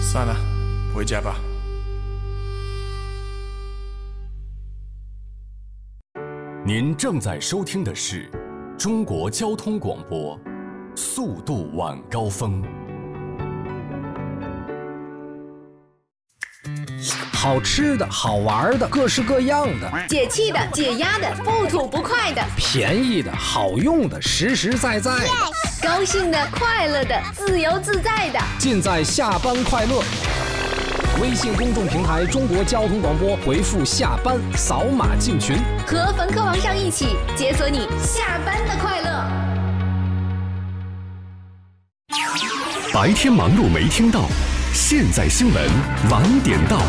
算了，回家吧。 您正在收听的是中国交通广播，速度晚高峰。 好吃的好玩的各式各样的， 解气的解压的不吐不快的， 便宜的好用的实实在在的， 高兴的快乐的自由自在的， 尽在下班快乐。微信公众平台中国交通广播，回复下班扫码进群， 和冯科王上一起解锁你下班的快乐。 白天忙碌没听到，现在新闻晚点到。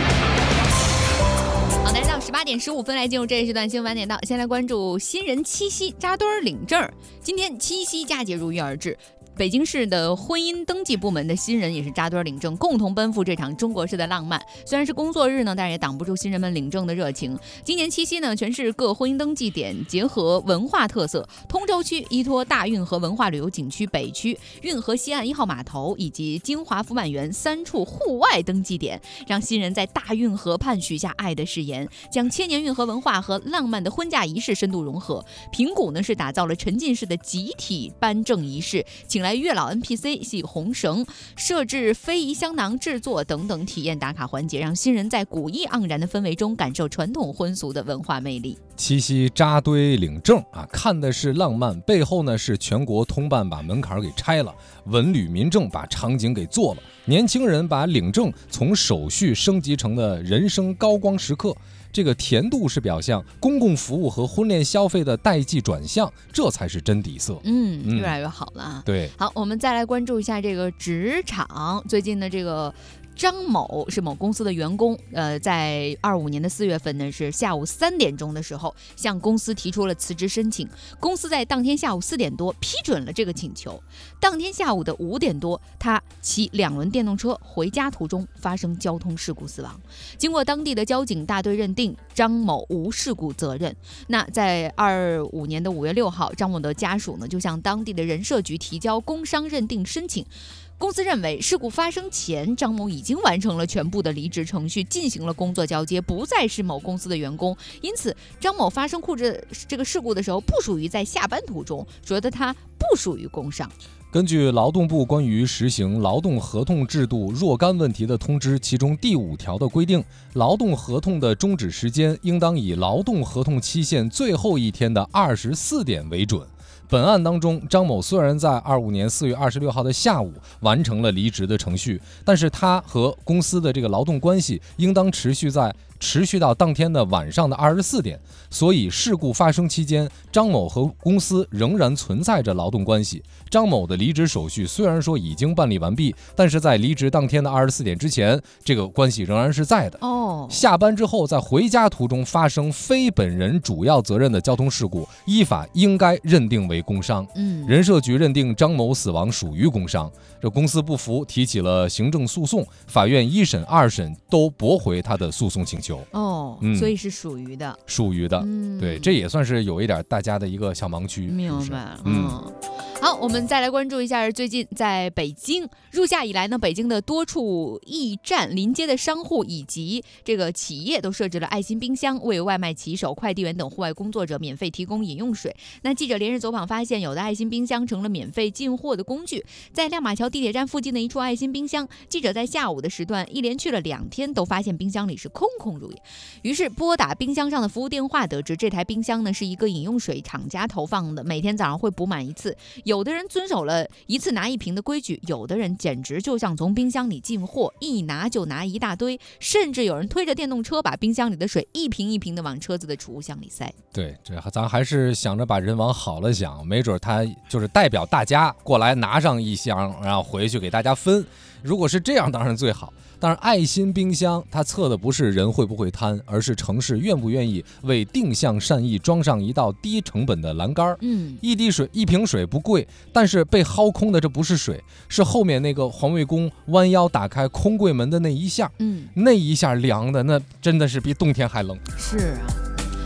好，来到18点15分，来进入这一时段新闻晚点到。先来关注新人七夕扎堆领证。今天七夕佳节如约而至，北京市的婚姻登记部门的新人也是扎堆领证，共同奔赴这场中国式的浪漫。虽然是工作日呢，但是也挡不住新人们领证的热情。今年七夕呢，全市各婚姻登记点结合文化特色，通州区依托大运河文化旅游景区北区、运河西岸1号码头以及金华福满园3处户外登记点，让新人在大运河畔许下爱的誓言，将千年运河文化和浪漫的婚嫁仪式深度融合。平谷呢是打造了沉浸式的集体颁证仪式，请来月老 NPC 系红绳，设置非遗香囊制作等等体验打卡环节，让新人在古意盎然的氛围中感受传统婚俗的文化魅力。 七夕扎堆领证啊，看的是浪漫，背后呢是全国通办把门槛给拆了，文旅民政把场景给做了，年轻人把领证从手续升级成了人生高光时刻。这个甜度是表象，公共服务和婚恋消费的代际转向，这才是真底色。 越来越好了啊。 对， 好，我们再来关注一下这个职场。最近的这个张某是某公司的员工，在25年的4月份呢，是下午3点钟的时候向公司提出了辞职申请。公司在当天下午4点多批准了这个请求。当天下午的5点多，他骑2轮电动车回家途中发生交通事故死亡。经过当地的交警大队认定张某无事故责任。那在25年的5月6号，张某的家属呢就向当地的人社局提交工伤认定申请。公司认为事故发生前，张某已经完成了全部的离职程序，进行了工作交接，不再是某公司的员工，因此张某发生这个事故的时候不属于在下班途中，觉得他不属于工伤。 根据劳动部关于实行劳动合同制度若干问题的通知，其中第5条的规定，劳动合同的终止时间应当以劳动合同期限最后一天的24点为准。本案当中，张某虽然在25年4月26号的下午完成了离职的程序，但是他和公司的这个劳动关系应当持续到当天的晚上的24点，所以事故发生期间，张某和公司仍然存在着劳动关系。张某的离职手续虽然说已经办理完毕，但是在离职当天的24点之前，这个关系仍然是在的。下班之后在回家途中发生非本人主要责任的交通事故，依法应该认定为工伤。人社局认定张某死亡属于工伤，这公司不服，提起了行政诉讼，法院1审、2审都驳回他的诉讼请求。 所以是属于的， 对，这也算是有一点大家的一个小盲区。 明白了。好，我们再来关注一下最近在北京入夏以来呢，北京的多处驿站、临街的商户以及这个企业都设置了爱心冰箱，为外卖骑手、快递员等户外工作者免费提供饮用水。那记者连日走访发现，有的爱心冰箱成了免费进货的工具。在亮马桥地铁站附近的一处爱心冰箱，记者在下午的时段一连去了2天，都发现冰箱里是空空如也。于是拨打冰箱上的服务电话，得知这台冰箱呢是一个饮用水厂家投放的，每天早上会补满1次。有的人遵守了1次拿1瓶的规矩，有的人简直就像从冰箱里进货，一拿就拿一大堆，甚至有人推着电动车把冰箱里的水一瓶一瓶的往车子的储物箱里塞。 对，这咱还是想着把人往好了想，没准他就是代表大家过来拿上1箱，然后回去给大家分。如果是这样，当然最好。但是爱心冰箱它测的不是人会不会贪，而是城市愿不愿意为定向善意装上一道低成本的栏杆。一瓶水不贵，但是被薅空的这不是水，是后面那个环卫工弯腰打开空柜门的那一下。那一下凉的那真的是比冬天还冷。 是啊。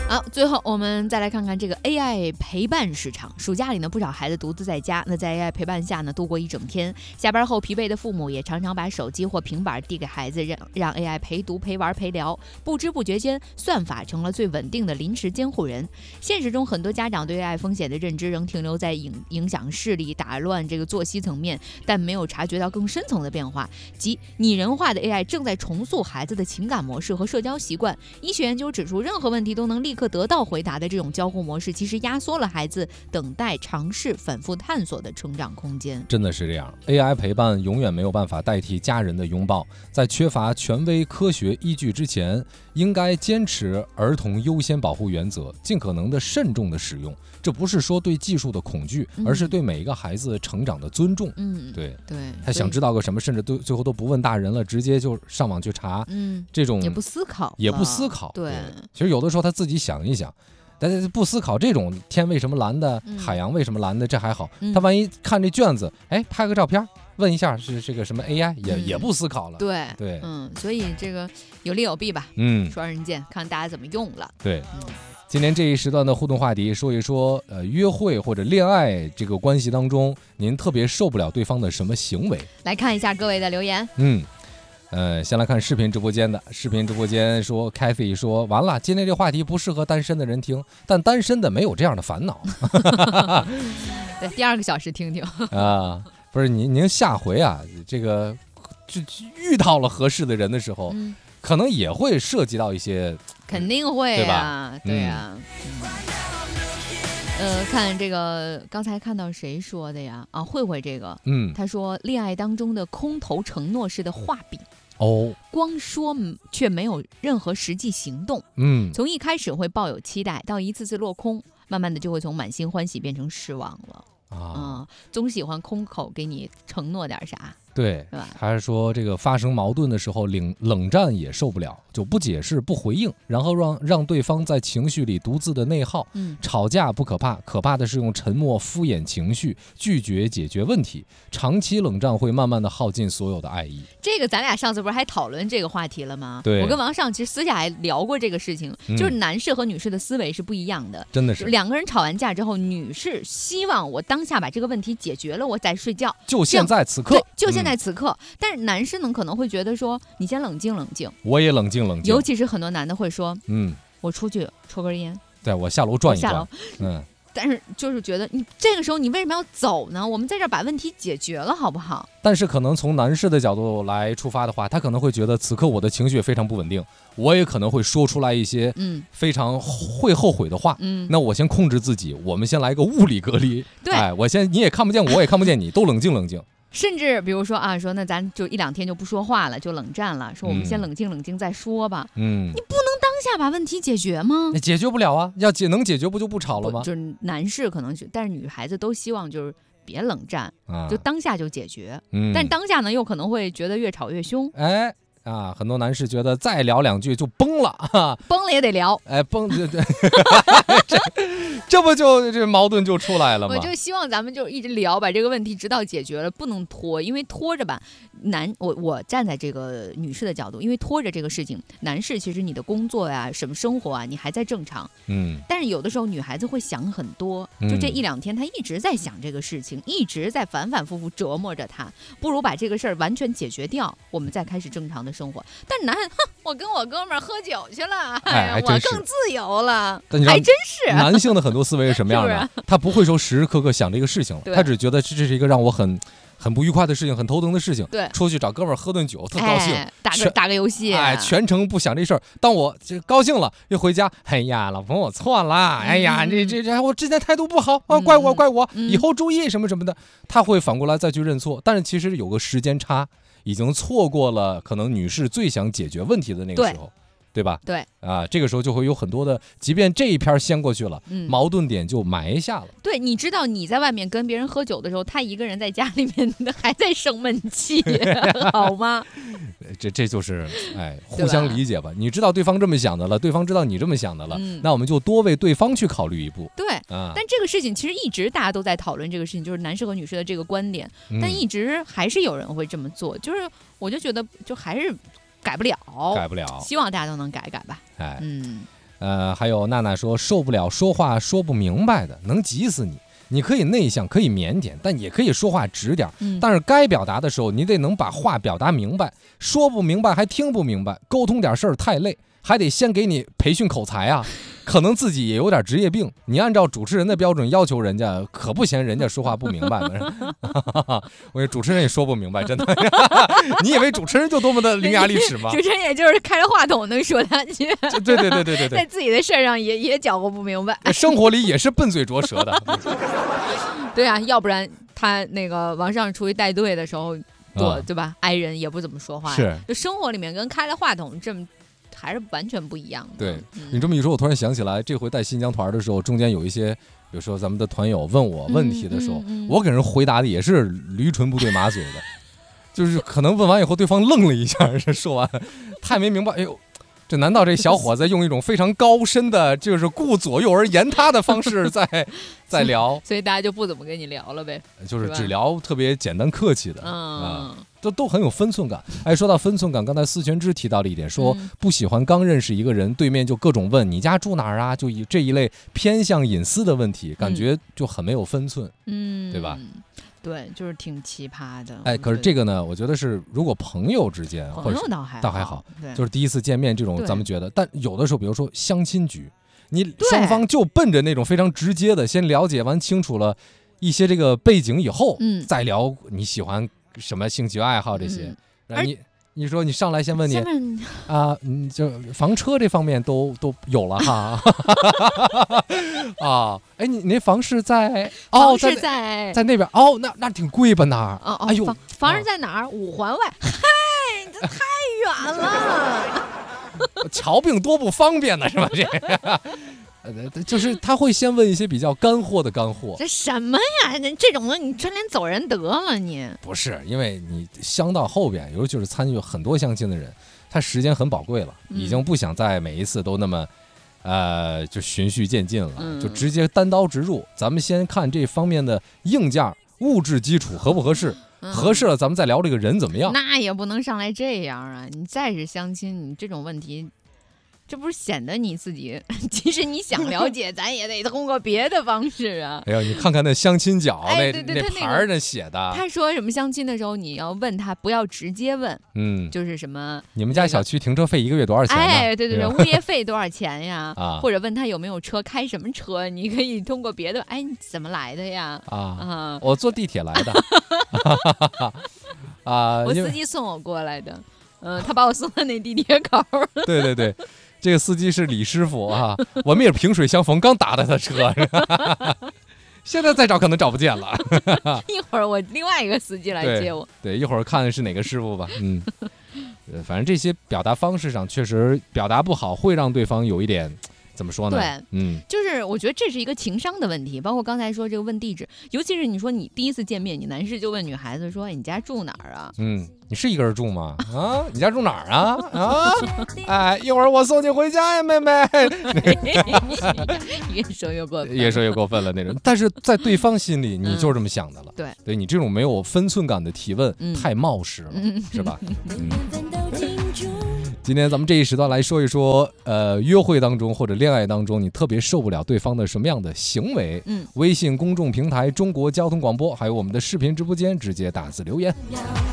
好，最后我们再来看看这个 AI 陪伴市场。暑假里呢，不少孩子独自在家，那在 AI 陪伴下呢，度过一整天。下班后疲惫的父母也常常把手机或平板递给孩子，让 AI 陪读、陪玩、陪聊。不知不觉间，算法成了最稳定的临时监护人。现实中，很多家长对 AI 风险的认知仍停留在影响视力、打乱这个作息层面，但没有察觉到更深层的变化，即拟人化的 AI 正在重塑孩子的情感模式和社交习惯。医学研究指出，任何问题都能立刻得到回答的这种交互模式，其实压缩了孩子等待、尝试、反复探索的成长空间。 真的是这样 ，AI 陪伴永远没有办法代替家人的拥抱。在缺乏权威科学依据之前，应该坚持儿童优先保护原则，尽可能的慎重的使用。这不是说对技术的恐惧，而是对每一个孩子成长的尊重。对，他想知道个什么，甚至最后都不问大人了，直接就上网去查。这种也不思考， 对，其实有的时候他自己想一想。但是不思考这种天为什么蓝的，海洋为什么蓝的，这还好。他万一看这卷子，拍个照片，问一下是这个什么 AI，也不思考了。 对，所以这个有利有弊吧。双刃剑，看大家怎么用了。 对。今天这一时段的互动话题，说一说约会或者恋爱这个关系当中，您特别受不了对方的什么行为？ 来看一下各位的留言。 先来看视频直播间的。视频直播间说 Kathy 说，完了，今天这话题不适合单身的人听，但单身的没有这样的烦恼。 对，第2个小时听听啊，不是您下回啊，这个就遇到了合适的人的时候，可能也会涉及到一些， 肯定会啊，对啊。看这个，刚才看到谁说的呀？慧慧这个，他说恋爱当中的空头承诺式的画饼。光说却没有任何实际行动。从一开始会抱有期待，到一次次落空，慢慢的就会从满心欢喜变成失望了。总喜欢空口给你承诺点啥。 对，还是说这个发生矛盾的时候冷战也受不了，就不解释不回应，然后让对方在情绪里独自的内耗。吵架不可怕，可怕的是用沉默敷衍情绪，拒绝解决问题。长期冷战会慢慢的耗尽所有的爱意。 这个咱俩上次不是还讨论这个话题了吗？ 对， 我跟王尚其实私下还聊过这个事情，就是男士和女士的思维是不一样的。 真的是两个人吵完架之后，女士希望我当下把这个问题解决了，我再睡觉， 就现在此刻， 对，就现在此刻。但是男士呢可能会觉得说，你先冷静冷静，我也冷静冷静。 尤其是很多男的会说，我出去抽根烟， 对，我下楼转一转， 但是就是觉得你这个时候你为什么要走呢？我们在这儿把问题解决了好不好？ 但是可能从男士的角度来出发的话，他可能会觉得此刻我的情绪非常不稳定，我也可能会说出来一些非常会后悔的话。那我先控制自己，我们先来个物理隔离。 对， 你也看不见我也看不见你，都冷静冷静。 甚至比如说说那咱就1-2天就不说话了，就冷战了，说我们先冷静冷静再说吧。你不能当下把问题解决吗？ 解决不了啊，能解决不就不吵了吗？ 就是男士可能但是女孩子都希望就是别冷战，就当下就解决。但是当下呢又可能会觉得越吵越凶。 很多男士觉得再聊2句就崩了， 崩了也得聊， 崩这不就这矛盾就出来了吗？ 我就希望咱们就一直聊，把这个问题直到解决了，不能拖，因为拖着吧，我站在这个女士的角度，因为拖着这个事情，男士其实你的工作呀、什么生活啊，你还在正常，但是有的时候女孩子会想很多，就这1-2天她一直在想这个事情，一直在反反复复折磨着她，不如把这个事儿完全解决掉，我们再开始正常的生活。但我跟我哥们儿喝酒去了，我更自由了，还真是。 男性的很多思维是什么样的？他不会说时时刻刻想这个事情了，他只觉得这是一个让我很不愉快的事情，很头疼的事情。 对， 出去找哥们儿喝顿酒，特高兴， 打个游戏， 全程不想这事儿。当我高兴了，又回家，老婆我错了，我之前态度不好啊，怪我，以后注意什么什么的。他会反过来再去认错，但是其实有个时间差，已经错过了可能女士最想解决问题的那个时候。对吧？ 对这个时候就会有很多的，即便这一篇先过去了，矛盾点就埋下了。 对，你知道你在外面跟别人喝酒的时候，他一个人在家里面还在生闷气，好吗？ 这就是互相理解吧。你知道对方这么想的了，对方知道你这么想的了，那我们就多为对方去考虑一步。 对但这个事情其实一直大家都在讨论这个事情，就是男士和女士的这个观点，但一直还是有人会这么做，就是我就觉得就还是改不了，希望大家都能改吧。 还有娜娜说受不了说话说不明白的，能急死你。你可以内向，可以腼腆，但也可以说话直点。但是该表达的时候，你得能把话表达明白。说不明白还听不明白，沟通点事儿太累，还得先给你培训口才啊。可能自己也有点职业病，你按照主持人的标准要求人家，可不嫌人家说话不明白吗？我主持人也说不明白，真的。你以为主持人就多么的伶牙俐齿吗？ 主持人也就是开着话筒能说两句。 对， 在自己的事儿上也搅和不明白， 生活里也是笨嘴拙舌的。 对啊，要不然他那个往上出去带队的时候，对吧？挨人也不怎么说话， 是就生活里面跟开了话筒这么。还是完全不一样的。 对，你这么一说，我突然想起来，这回带新疆团的时候，中间有一些，比如说咱们的团友问我问题的时候，我给人回答的也是驴唇不对马嘴的，就是可能问完以后，对方愣了一下，说完他也没明白，哎呦，这难道这小伙子用一种非常高深的，就是顾左右而言他的方式在聊， 所以大家就不怎么跟你聊了呗， 就是只聊特别简单客气的，都很有分寸感。哎，说到分寸感，刚才思全之提到了一点，说不喜欢刚认识一个人，对面就各种问你家住哪儿啊，就以这一类偏向隐私的问题，感觉就很没有分寸，对吧？ 对，就是挺奇葩的。 哎，可是这个呢，我觉得是如果朋友之间， 朋友倒还好， 就是第一次见面这种，咱们觉得，但有的时候，比如说相亲局，你双方就奔着那种非常直接的，先了解完清楚了一些这个背景以后，再聊你喜欢什么兴趣爱好这些，然后你说你上来先问你啊，就房车这方面都有了哈啊，哎，你那房是在是在那边那挺贵吧那儿？哎呦， 房是在哪儿？5环外。嗨，这太远了， 瞧病多不方便呢，是吧？这就是他会先问一些比较干货的干货。 这什么呀？这种的你春联走人得了你。 不是，因为你相到后边，尤其是参与很多相亲的人，他时间很宝贵了，已经不想在每一次都那么就循序渐进了，就直接单刀直入。咱们先看这方面的硬件物质基础合不合适，合适了咱们再聊这个人怎么样。 那也不能上来这样啊！你再是相亲，你这种问题。这不是显得你自己，其实你想了解，咱也得通过别的方式啊。 哎呦，你看看那相亲角，那牌儿那写的。 他说什么相亲的时候，你要问他，不要直接问，就是什么你们家小区停车费1个月多少钱呢？ 哎，对，物业费多少钱呀？或者问他有没有车，开什么车？你可以通过别的，哎，你怎么来的呀？ 我坐地铁来的。 我司机送我过来的，他把我送到那地铁口。 对。这个司机是李师傅啊，我们也是萍水相逢，刚打的他车，现在再找可能找不见了。 一会儿我另外一个司机来接我。 对，一会儿看是哪个师傅吧。反正这些表达方式上确实表达不好，会让对方有一点。怎么说呢？ 对，就是我觉得这是一个情商的问题。包括刚才说这个问地址，尤其是你说你第一次见面，你男士就问女孩子说：“哎，你家住哪儿啊？” 你是一个人住吗？你家住哪儿啊？哎，一会儿我送你回家呀，妹妹。 越说越过分， 越说越过分了那种。但是在对方心里，你就是这么想的了。对你这种没有分寸感的提问，太冒失了，是吧？今天咱们这一时段来说一说，约会当中或者恋爱当中，你特别受不了对方的什么样的行为？微信公众平台中国交通广播，还有我们的视频直播间，直接打字留言。